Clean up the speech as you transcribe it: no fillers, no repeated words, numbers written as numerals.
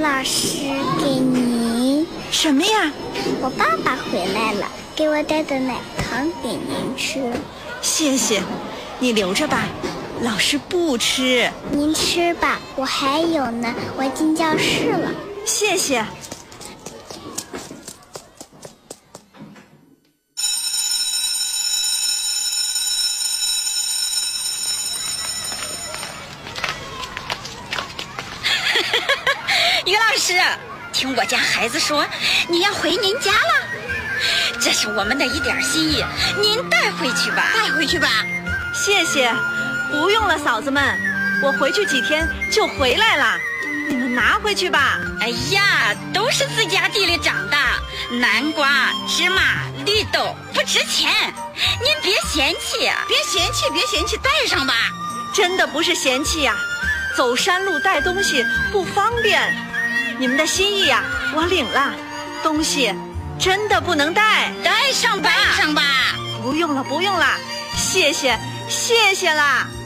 老师，给您。 什么呀？ 我爸爸回来了，给我带的奶糖给您吃。 谢谢，你留着吧，老师不吃。 您吃吧，我还有呢，我进教室了。 谢谢。 于老师，听我家孩子说你要回您家了，这是我们的一点心意，您带回去吧。 带回去吧。 谢谢，不用了，嫂子们，我回去几天就回来了，你们拿回去吧。 哎呀，都是自家地里长的，南瓜、芝麻、绿豆不值钱，您别嫌弃。 别嫌弃，别嫌弃，带上吧。 真的不是嫌弃呀，走山路带东西不方便。你们的心意呀，我领了，东西真的不能带。 带上吧， 带上吧。 不用了，不用了，谢谢，谢谢啦。